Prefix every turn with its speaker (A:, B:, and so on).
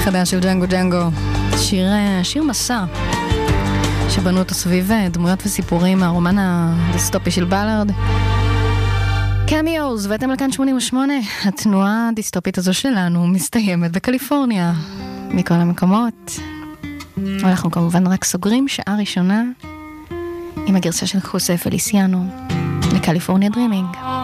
A: חדש של ג'נגו ג'נגו, שיר מסע שבנו אותו סביב דמויות וסיפורים מהרומן הדיסטופי של בלארד. קמיוז, ואתם לכאן 88. התנועה הדיסטופית הזו שלנו מסתיימת בקליפורניה מכל המקומות. אנחנו כמובן רק סוגרים שעה ראשונה עם הגרסה של חוסה פליסיאנו לקליפורניה דרימינג.